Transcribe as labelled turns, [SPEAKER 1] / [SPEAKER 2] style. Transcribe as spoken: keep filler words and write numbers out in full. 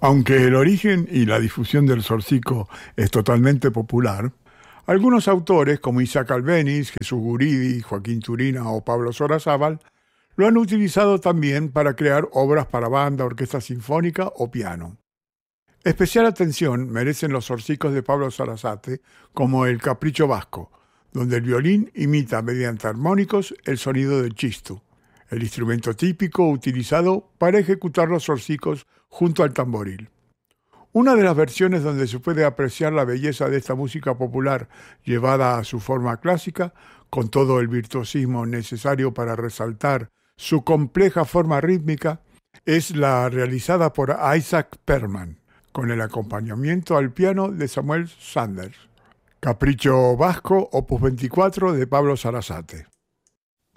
[SPEAKER 1] Aunque el origen y la difusión del zorzico es totalmente popular, algunos autores como Isaac Albéniz, Jesús Guridi, Joaquín Turina o Pablo Sorazábal lo han utilizado también para crear obras para banda, orquesta sinfónica o piano. Especial atención merecen los zorzicos de Pablo Sarasate, como el Capricho Vasco, donde el violín imita mediante armónicos el sonido del chistu, el instrumento típico utilizado para ejecutar los zorzicos junto al tamboril. Una de las versiones donde se puede apreciar la belleza de esta música popular llevada a su forma clásica, con todo el virtuosismo necesario para resaltar su compleja forma rítmica, es la realizada por Isaac Perman, con el acompañamiento al piano de Samuel Sanders. Capricho Vasco, opus veinticuatro de Pablo Sarasate.